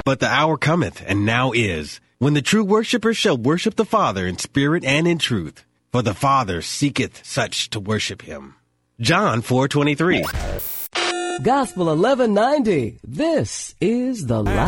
But the hour cometh, and now is, when the true worshipers shall worship the Father in spirit and in truth. For the Father seeketh such to worship him. John 4:23. Gospel 1190. This is the life.